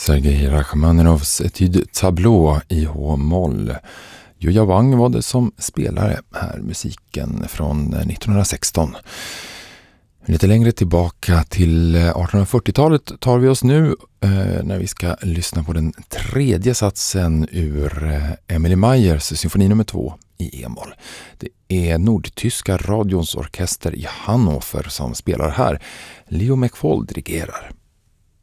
Sergej Rachmaninovs Etude Tableau i H-moll. Julia Wang var det som spelare här, musiken från 1916. Lite längre tillbaka till 1840-talet tar vi oss nu när vi ska lyssna på den tredje satsen ur Emilie Meyers symfoni nummer 2 i E-moll. Det är nordtyska radions orkester i Hannover som spelar här. Leo McFall dirigerar.